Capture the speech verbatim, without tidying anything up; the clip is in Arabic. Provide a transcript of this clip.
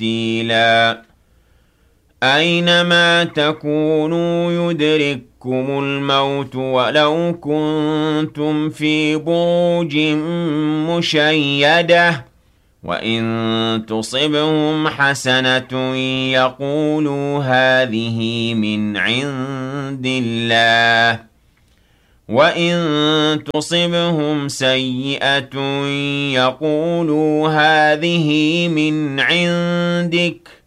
تَبْتِيلًا أَيْنَمَا تَكُونُوا يُدْرِككُّمُ الْمَوْتُ وَلَوْ كُنتُمْ فِي بُرُوجٍ مُّشَيَّدَةٍ وَإِن تُصِبْهُمْ حَسَنَةٌ يَقُولُوا هَٰذِهِ مِنْ عِندِ اللَّهِ وَإِن تُصِبْهُمْ سَيِّئَةٌ يَقُولُوا هَٰذِهِ مِنْ عِندِكَ